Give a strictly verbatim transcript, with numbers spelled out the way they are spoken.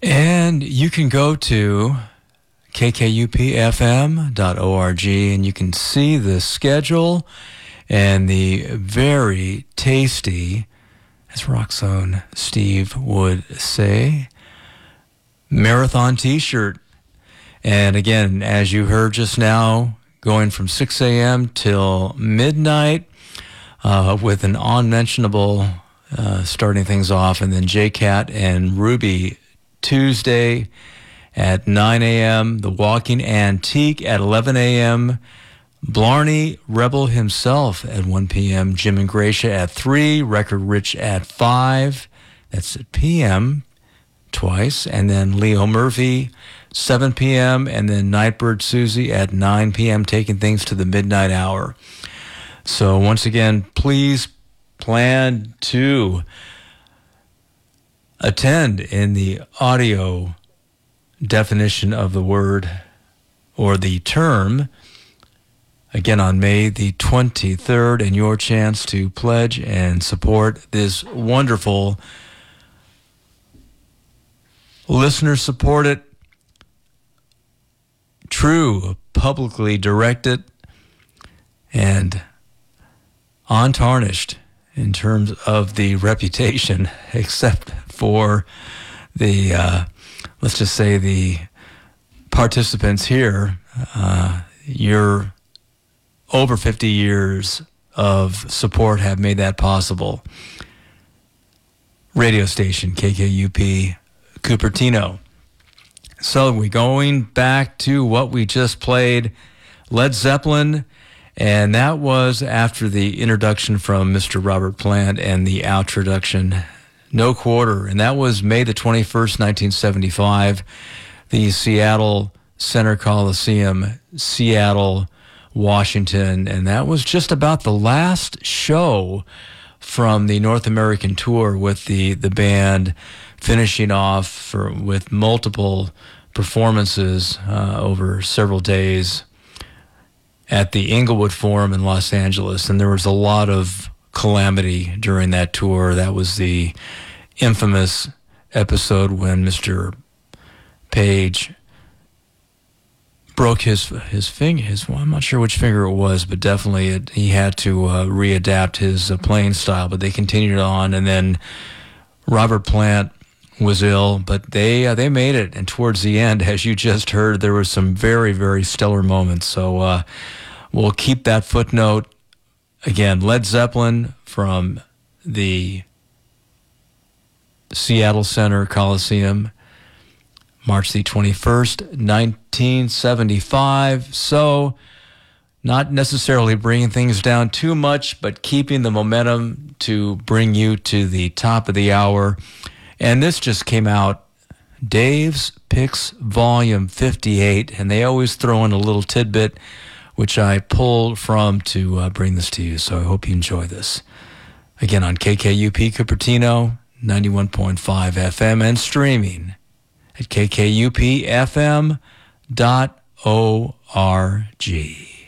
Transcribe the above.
And you can go to k k u p f m dot org and you can see the schedule and the very tasty, as Roxanne Steve would say, marathon t-shirt. And again, as you heard just now, going from six a.m. till midnight uh, with an unmentionable uh, starting things off, and then J Cat and Ruby Tuesday at nine a.m., The Walking Antique at eleven a.m., Blarney Rebel himself at one p.m., Jim and Gracia at three, Record Rich at five, that's at p m twice, and then Leo Murphy, seven p.m., and then Nightbird Susie at nine p.m., taking things to the midnight hour. So once again, please plan to attend in the audio definition of the word or the term, again on May the twenty-third, and your chance to pledge and support this wonderful listener-supported, true, publicly directed, and untarnished in terms of the reputation, except for the, uh, let's just say the participants here, uh, your over fifty years of support have made that possible. Radio station, K K U P, Cupertino. So we're going back to what we just played, Led Zeppelin, and that was after the introduction from Mister Robert Plant and the outroduction, No Quarter, and that was May the twenty-first, nineteen seventy-five, the Seattle Center Coliseum, Seattle, Washington, and that was just about the last show from the North American tour, with the, the band finishing off for, with multiple performances uh, over several days at the Inglewood Forum in Los Angeles. And there was a lot of calamity during that tour. That was the infamous episode when Mister Page broke his his finger. His well, I'm not sure which finger it was, but definitely it, he had to uh, readapt his uh, playing style. But they continued on, and then Robert Plant was ill, but they uh, they made it. And towards the end, as you just heard, there were some very, very stellar moments. So uh, we'll keep that footnote. Again, Led Zeppelin from the Seattle Center Coliseum, March the twenty-first, nineteen seventy-five. So not necessarily bringing things down too much, but keeping the momentum to bring you to the top of the hour. And this just came out, Dave's Picks Volume fifty-eight, and they always throw in a little tidbit, which I pulled from to uh, bring this to you. So I hope you enjoy this. Again, on K K U P Cupertino, ninety-one point five F M, and streaming at k k u p f m dot org.